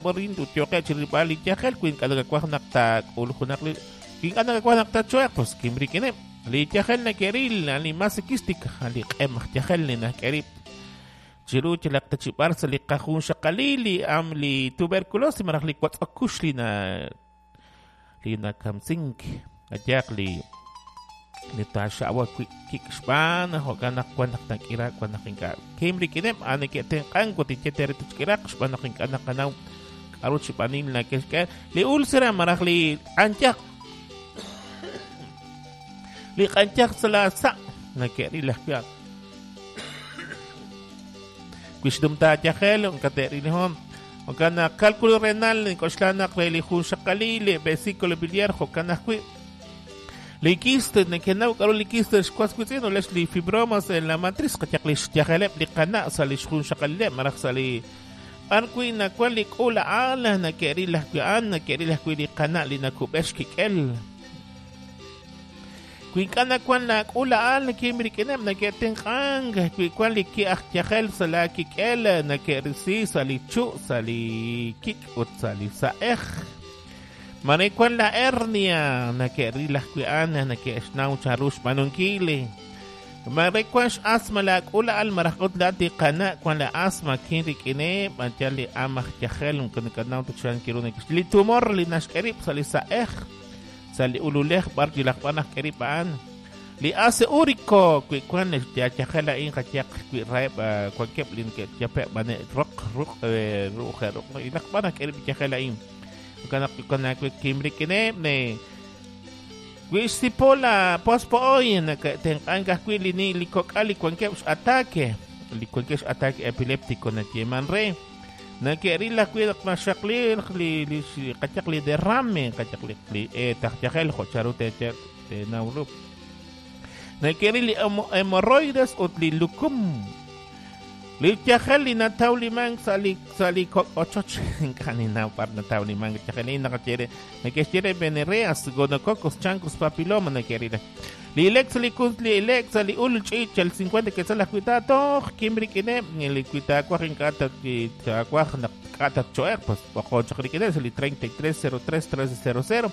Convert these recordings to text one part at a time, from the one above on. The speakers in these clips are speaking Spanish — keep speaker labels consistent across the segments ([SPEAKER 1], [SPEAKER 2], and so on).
[SPEAKER 1] borin tu tioke chiribali tiakel kuin kada kwah nakta uluhunak li king ana kwah nakta choek pues kimri kine li tiakel na keril ali masokistik ali emah tiakel na kerip chiru chilak tachipar sa li kahun shakalili am li tuberculosis marak li kwat akush li na kamsink ajak li tasha awa kikshpan ho kanak kwanak nakira kwanak inka kimri kinem ane keten kanko ticheter tuchkira kshpan anak kanaw arut sipanin na keska li ulsera marak li anchak li anchak salasa na keri lahya Wisdom ta tiakhel ang kateri lihom. Ang kana kalkulo renal ni koslana kreli khusha kalili vesículo biliar ho kana kwi. Likiste ne kenaw karo likiste skwas kwitino les li fibromas en la matriz kachaklis tiakhel li kana sa li khusha kalili marak sa li an kwi na kwali kula ala na keri lahkuan na keri lahkwi li kana li nakubesh kikel. Kui kana kwan la kula al ki mirikenem na keten kang kui kwan li ki akhtiakhel sala ki kel na kersi sali chu sali kik ut sali saekh mane kwan la hernia na keri la kui ana na ke snau charush manunkili mane kwan asma la kula al marakot dati kana kwan la asma kirikine manchali amakhtiakhel kun kana tu chan kirune li tumor li nashkerip sali saekh sali ululeh bar jilak panah keripaan li ase uriko kui kwan ya chakhala in kachak kui raib kwan kep lin ke chape bane rok ilak panah kerip chakhala in kana kui kimri kine ne kui sipola pospo oy na ten anga kui lini likok ali kwan kep atake epileptico na tieman re na kerila kuidak mashakli li kachak li derrame kachak li takchakel khocharute te naurup na kerili hemorroides ut li lukum li chakel li nataw limang sali ochoch kanina par nataw limang chakel na kachere na kachere venereas gonococcus chancus papilloma na kerila li lex li ulchi chal 50 que sala cuitato kimri kine li cuita kwa kata ki kwa kata choer pues ko chakri kine li 33031300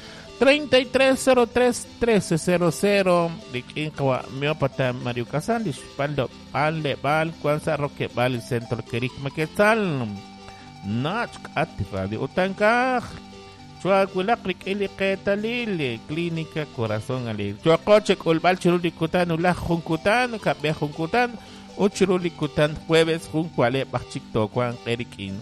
[SPEAKER 1] 33031300 li kinkwa miopata Mario Casan li spaldo palde bal kwansa roque bal centro kerik maketal nach ativa di utanka Chuaculaclic ili ketalili clínica corazón ali. Chuacoche colbal chirulikutan ula junkutan kabe junkutan o chirulikutan jueves junkuale bachikto kwan erikin.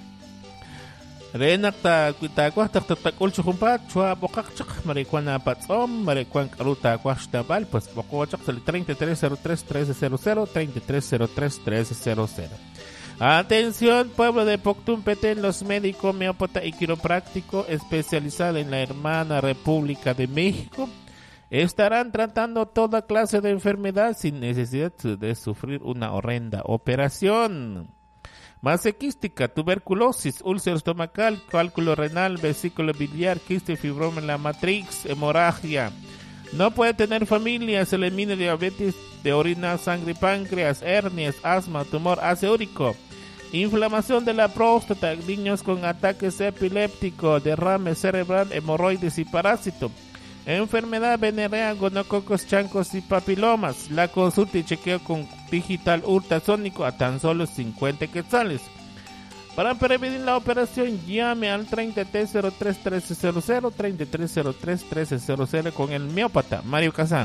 [SPEAKER 1] Renakta kuita kwahta takol chumpa chua bokakchak marikwana patsom marikwan karuta kwashtabal pues bokochak sal 33031300 33031300. Atención, pueblo de Poctumpetén, los médicos homeópata y quiropráctico especializados en la hermana República de México estarán tratando toda clase de enfermedad sin necesidad de sufrir una horrenda operación. Masa quística, tuberculosis, úlcera estomacal, cálculo renal, vesículo biliar, quiste fibroma en la matriz, hemorragia. No puede tener familia, se elimina diabetes de orina, sangre, páncreas, hernias, asma, tumor ácido, inflamación de la próstata, niños con ataques epilépticos, derrame cerebral, hemorroides y parásito, enfermedad venérea, gonococos, chancos y papilomas. La consulta y chequeo con digital ultrasónico a tan solo 50 quetzales. Para prevenir la operación, llame al 33031300, 33031300 con el miópata Mario Casan.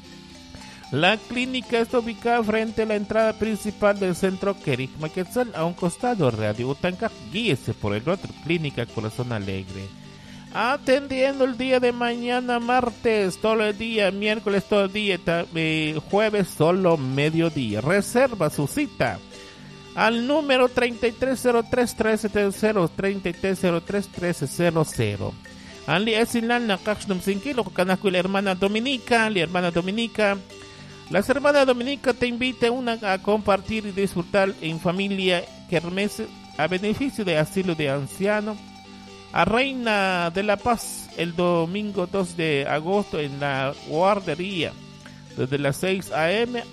[SPEAKER 1] La clínica está ubicada frente a la entrada principal del centro Kerik Maquetzal, a un costado Radio Utanca. Guíese por el otro, Clínica Corazón Alegre. Atendiendo el día de mañana, martes, todo el día, miércoles, todo el día, jueves, solo mediodía. Reserva su cita al número 33031300, 33031300. Anli esilan na kakshnom 5 kilo kanako la hermana Dominica, Las hermanas Dominica te invitan a compartir y disfrutar en familia kermés a beneficio de asilo de ancianos a Reina de la Paz el domingo 2 de agosto en la guardería. Desde las 6 a.m.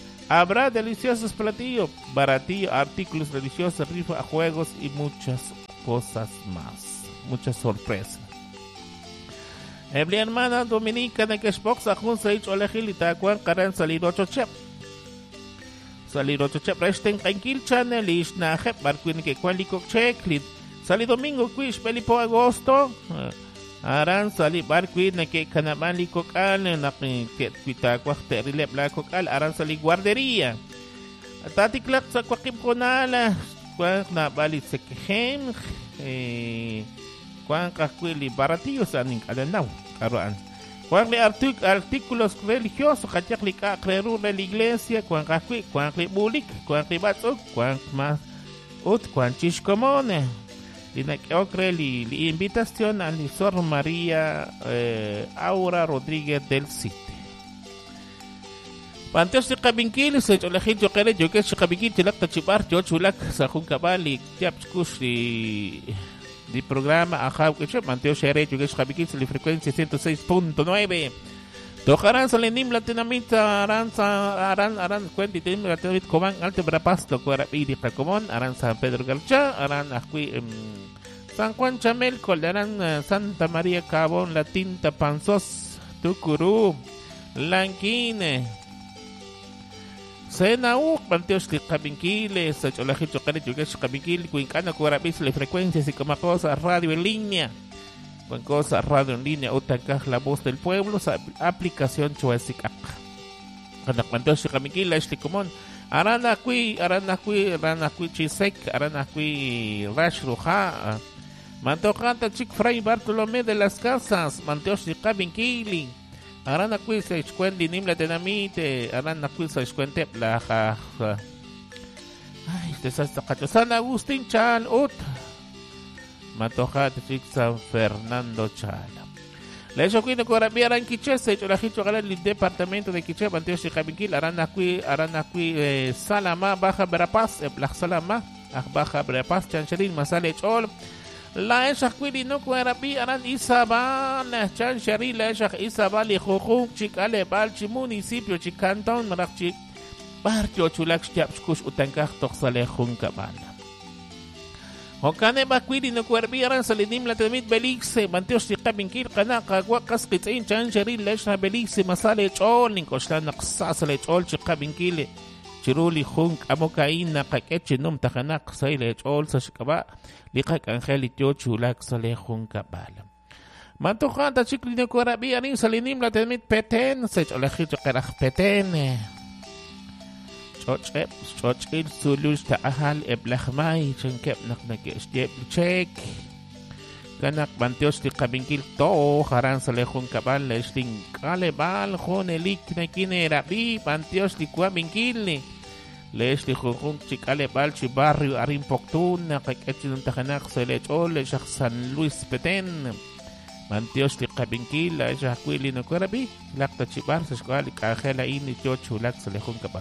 [SPEAKER 1] habrá deliciosos platillos, baratillos, artículos religiosos, rifas, juegos y muchas cosas más. Muchas sorpresas. Ebli hermana Dominica de Keshbox Ajun Saich Olejilita Kwan Karan Salido Chochep. Salido Chochep Resten Kankil Channel Ish na Hep Barquin que Kwan Likok Cheklit. Sali domingo Quish Pelipo Agosto. Aran sali barquin na que Canaban Likok Al na que Kwitakwak Terilep Lakok Al Aran sali guardería. Tatiklak sa Kwakip Konala. Kwan na balit sa Kehem. Kwan kakwili baratillo sa ning alanaw karuan. Kwan li artículos religiosos katyak li ka creru de la iglesia kwan kakwi kwan li bulik kwan li batsog kwan mas kwan chishkomone. Dinakokre li invitación a Sor María Aura Rodríguez del Cite. Panteos si kabinkil sa cholahid yo kere yo que si kabinkil tilak tachipar yo chulak sa kung kabalik tiapskus di programa Ajaw que Manteo Shere yo que es la frecuencia 106.9. Tocaran sa lenim latinamita aran cuenti tim latinamit komang alte brapas lo kuara pidi ka komon aran San Pedro Garcha aran akui San Juan Chamelco aran Santa María Cabón la Tinta Panzos Tucurú Lanquine Senauk, Panteos de Cabinquiles, Cholajito Carecho, que es Cabinquil, Cuincana, Cuarabis, la frecuencia, y como cosa, radio en línea. Con cosa, radio en línea, Utacaj, la voz del pueblo, aplicación Chuasicac. Cuando Panteos de Cabinquil, este común, Aranacui, Chisek, Aranacui, Rash Ruja, Mantocanta, Chic Fray Bartolomé de las Casas, Panteos de Cabinquili. Aran akui sa iskwendi nimla tenamite aran akui sa iskwente plaja ay tesas takacho San Agustín Chal ut matoja tsik San Fernando Chal la eso kui no aran Quiché se la hicho gala el departamento de Quiché Panteos de Cabinquil aran akui Salama Baja Verapaz la Salama Baja Verapaz Chancherín Masale Chol la esa kwili no kuarapi aran Izabal chanchari la esa Izabal y Jujung chikale balchi municipio chikanton marakchik barrio chulak chapskush utankaj toksale junkabal Hokane bakwili no kuarapi aran salinim la temit Belixe Panteos de Cabinquil kana kagwa kaskitain chanchari la esa Belixe masale chol ninkoslan naqsasale chol chikabinquile chiruli junk amokain na kakeche num tajanak saile chol sa shikaba Likak Angel Tio Chulak Sale Junkabal. Mantojanta Chiklino Korabi Anin Salinim la Temit Peten, Sech Olejito Karaj Peten. Chochil Sulus Taahal Eblahmai, Chenkep Naknake Chek. Kanak Panteos de Cabinquil To, Haran Sale Junkabal, Lesting Kalebal, Jonelik Nakine Rabi, Panteos de Cabinquil. Leslie Jujung Chikale Balchi Barrio Arin Poctun Nakakachin Tajanak Selechol Leshak San Luis Peten Manteos de Cabinquil La Jacuili no Corabi Lacta Chibar Sescuali Cajela Ini Chochulak Selejun Cabal.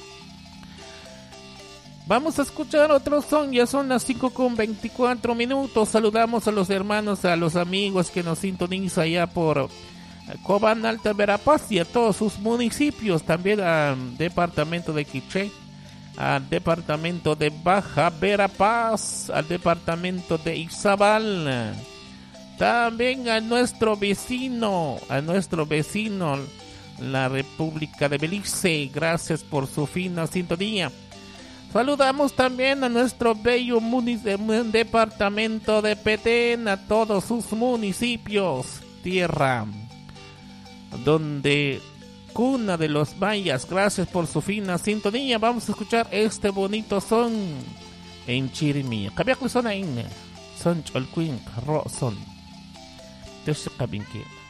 [SPEAKER 1] Vamos a escuchar otro son, ya son las 5:24. Saludamos a los hermanos, a los amigos que nos sintonizan allá por Cobán, Alta Verapaz y a todos sus municipios, también al departamento de Quiché, al departamento de Baja Verapaz, al departamento de Izabal, también a nuestro vecino, la República de Belice. Gracias por su fina sintonía. Saludamos también a nuestro bello departamento de Petén, a todos sus municipios, tierra donde cuna de los mayas. Gracias por su fina sintonía. Vamos a escuchar este bonito son en Chirimí. Kabiak son en son cholquin ro son. Te se kabinke.